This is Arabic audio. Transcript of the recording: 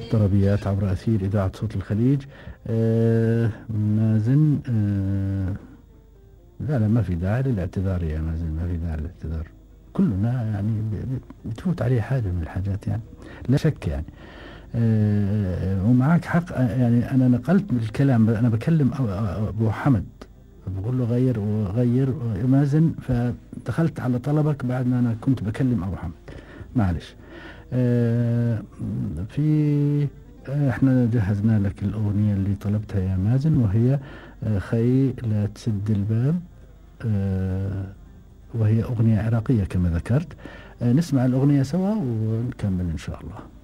طربيات عبر أثير إذاعة صوت الخليج. مازن، لا لا، ما في داعي للاعتذار يا مازن، ما في داعي للاعتذار. كلنا يعني بتفوت عليه حاجة من الحاجات يعني، لا شك يعني. ومعك حق. يعني أنا نقلت الكلام، أنا بكلم أبو حمد، بقول له غير وغير مازن، فدخلت على طلبك بعد ما أنا كنت بكلم أبو حمد. معلش. في احنا جهزنا لك الأغنية اللي طلبتها يا مازن، وهي خي لا تسد الباب. آه، وهي أغنية عراقية كما ذكرت. نسمع الأغنية سوا ونكمل إن شاء الله.